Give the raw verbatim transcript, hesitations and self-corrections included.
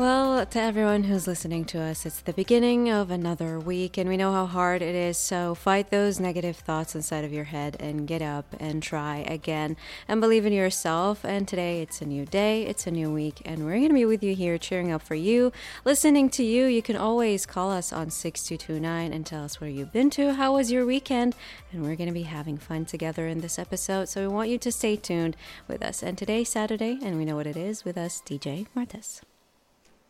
Well, to everyone who's listening to us, it's the beginning of another week, and we know how hard it is. So fight those negative thoughts inside of your head and get up and try again and believe in yourself. And today, it's a new day, it's a new week, and we're going to be with you here cheering up for you, listening to you. You can always call us on six two two nine and tell us where you've been to, how was your weekend, and we're going to be having fun together in this episode. So we want you to stay tuned with us. And today's Saturday, and we know what it is with us, D J Martes.